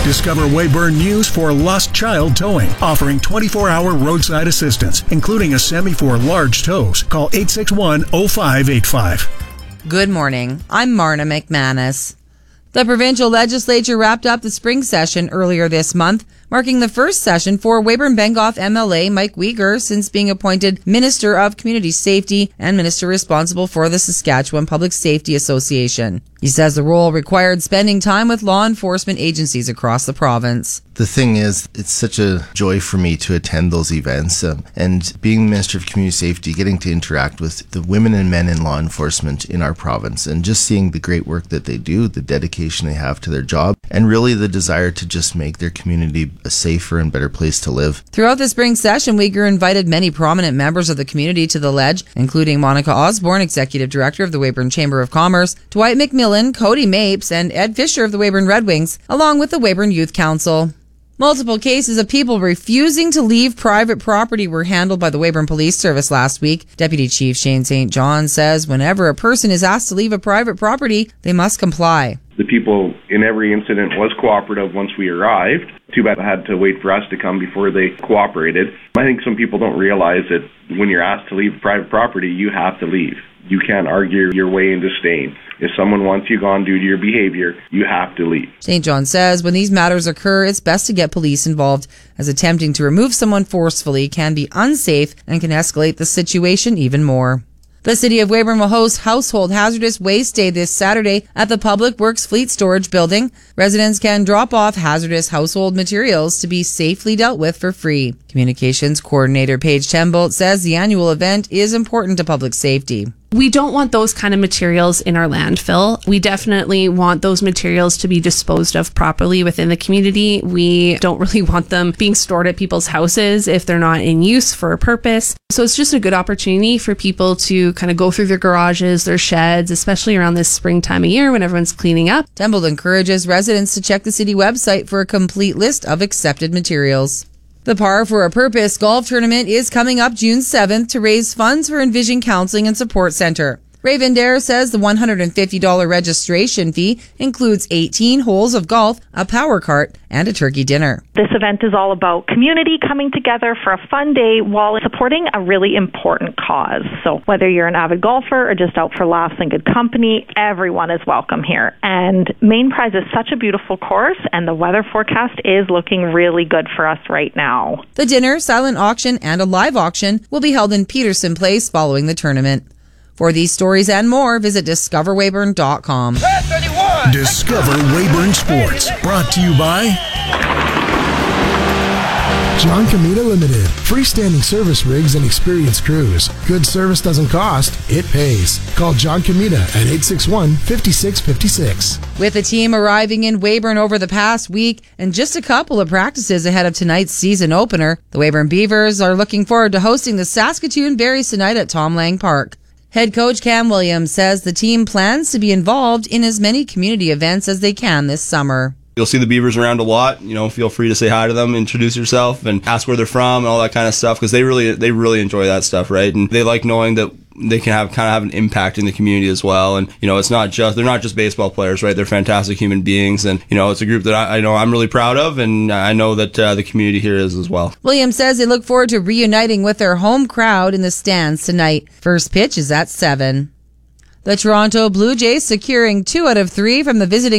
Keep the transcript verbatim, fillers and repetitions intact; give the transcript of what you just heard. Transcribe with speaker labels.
Speaker 1: Discover Weyburn News for Lost Child Towing, offering twenty-four hour roadside assistance, including a semi for large tows. Call eight six one, oh five eight five.
Speaker 2: Good morning. I'm Marna McManus. The provincial legislature wrapped up the spring session earlier this month, marking the first session for Weyburn-Bengoff M L A Mike Uyghur since being appointed Minister of Community Safety and Minister responsible for the Saskatchewan Public Safety Association. He says the role required spending time with law enforcement agencies across the province.
Speaker 3: The thing is, it's such a joy for me to attend those events. Um, and being Minister of Community Safety, getting to interact with the women and men in law enforcement in our province, and just seeing the great work that they do, the dedication they have to their job, and really the desire to just make their community a safer and better place to live.
Speaker 2: Throughout the spring session, Uyghur invited many prominent members of the community to the ledge, including Monica Osborne, Executive Director of the Weyburn Chamber of Commerce, Dwight McMillan, Cody Mapes, and Ed Fisher of the Weyburn Red Wings, along with the Weyburn Youth Council. Multiple cases of people refusing to leave private property were handled by the Weyburn Police Service last week. Deputy Chief Shane Saint John says whenever a person is asked to leave a private property, they must comply.
Speaker 4: The people in every incident was cooperative once we arrived. Too bad they had to wait for us to come before they cooperated. I think some people don't realize that when you're asked to leave private property, you have to leave. You can't argue your way into staying. If someone wants you gone due to your behavior, you have to leave. Saint
Speaker 2: John says when these matters occur, it's best to get police involved, as attempting to remove someone forcefully can be unsafe and can escalate the situation even more. The City of Weyburn will host Household Hazardous Waste Day this Saturday at the Public Works Fleet Storage Building. Residents can drop off hazardous household materials to be safely dealt with for free. Communications Coordinator Paige Tembolt says the annual event is important to public safety.
Speaker 5: We don't want those kind of materials in our landfill. We definitely want those materials to be disposed of properly within the community. We don't really want them being stored at people's houses if they're not in use for a purpose. So it's just a good opportunity for people to kind of go through their garages, their sheds, especially around this spring time of year when everyone's cleaning up.
Speaker 2: Tembolt encourages residents to check the city website for a complete list of accepted materials. The Par for a Purpose golf tournament is coming up June seventh to raise funds for Envision Counseling and Support Center. Raven Dare says the one hundred fifty dollars registration fee includes eighteen holes of golf, a power cart, and a turkey dinner.
Speaker 6: This event is all about community coming together for a fun day while supporting a really important cause. So whether you're an avid golfer or just out for laughs and good company, everyone is welcome here. And Main Prize is such a beautiful course, and the weather forecast is looking really good for us right now.
Speaker 2: The dinner, silent auction, and a live auction will be held in Peterson Place following the tournament. For these stories and more, visit discover weyburn dot com.
Speaker 1: Discover Weyburn Sports, brought to you by
Speaker 7: John Comita Limited. Freestanding service rigs and experienced crews. Good service doesn't cost, it pays. Call John Comita at eight six one, five six five six.
Speaker 2: With the team arriving in Weyburn over the past week and just a couple of practices ahead of tonight's season opener, the Weyburn Beavers are looking forward to hosting the Saskatoon Berries tonight at Tom Lang Park. Head coach Cam Williams says the team plans to be involved in as many community events as they can this summer.
Speaker 8: You'll see the Beavers around a lot. You know, feel free to say hi to them, introduce yourself, and ask where they're from and all that kind of stuff, because they really they really enjoy that stuff, right? And they like knowing that they can have kind of have an impact in the community as well. And you know, it's not just they're not just baseball players, right? They're fantastic human beings, and you know, it's a group that I, I know I'm really proud of, and I know that uh, the community here is as well.
Speaker 2: Williams says they look forward to reuniting with their home crowd in the stands tonight. First pitch is at seven. The Toronto Blue Jays securing two out of three from the visiting